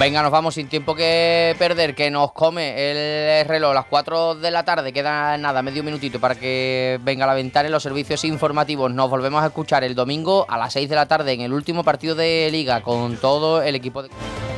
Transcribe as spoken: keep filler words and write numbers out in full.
Venga, nos vamos sin tiempo que perder, que nos come el reloj. Las cuatro de la tarde, queda nada, medio minutito para que venga la ventana en los servicios informativos. Nos volvemos a escuchar el domingo a las seis de la tarde en el último partido de Liga con todo el equipo de...